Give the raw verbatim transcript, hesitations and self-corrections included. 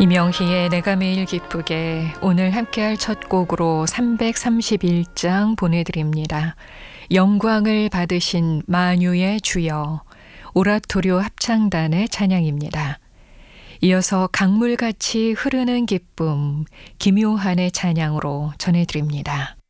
이명희의 내가 매일 기쁘게 오늘 함께할 첫 곡으로 삼백삼십일 장 보내드립니다. 영광을 받으신 만유의 주여, 오라토리오 합창단의 찬양입니다. 이어서 강물같이 흐르는 기쁨, 김요한의 찬양으로 전해드립니다.